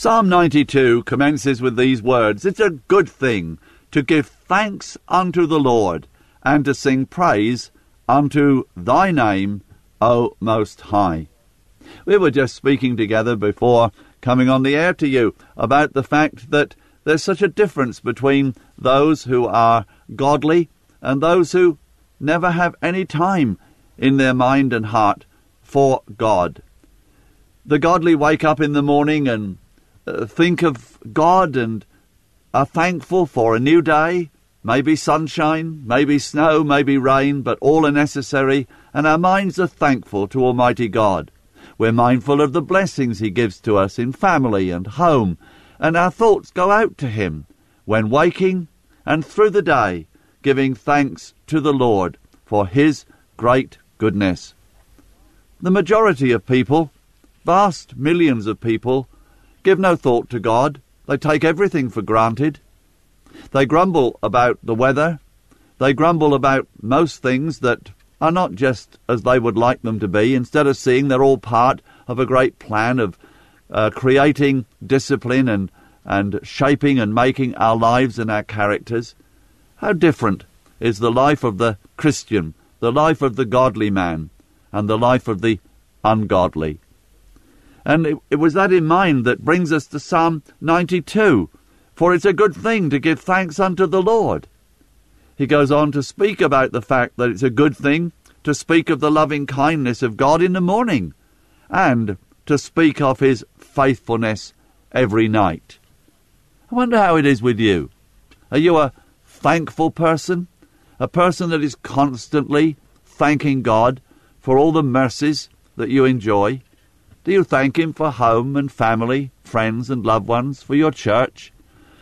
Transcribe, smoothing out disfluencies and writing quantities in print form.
Psalm 92 commences with these words, "It's a good thing to give thanks unto the Lord, and to sing praise unto thy name, O Most High." We were just speaking together before coming on the air to you about the fact that there's such a difference between those who are godly and those who never have any time in their mind and heart for God. The godly wake up in the morning and think of God and are thankful for a new day, maybe sunshine, maybe snow, maybe rain, but all are necessary, and our minds are thankful to Almighty God. We're mindful of the blessings He gives to us in family and home, and our thoughts go out to Him when waking and through the day, giving thanks to the Lord for His great goodness. The majority of people, vast millions of people, give no thought to God. They take everything for granted. They grumble about the weather. They grumble about most things that are not just as they would like them to be, instead of seeing they're all part of a great plan of creating discipline and shaping and making our lives and our characters. How different is the life of the Christian, the life of the godly man, and the life of the ungodly. And it was that in mind that brings us to Psalm 92. For it's a good thing to give thanks unto the Lord. He goes on to speak about the fact that it's a good thing to speak of the loving kindness of God in the morning, and to speak of His faithfulness every night. I wonder how it is with you. Are you a thankful person? A person that is constantly thanking God for all the mercies that you enjoy? Do you thank Him for home and family, friends and loved ones, for your church,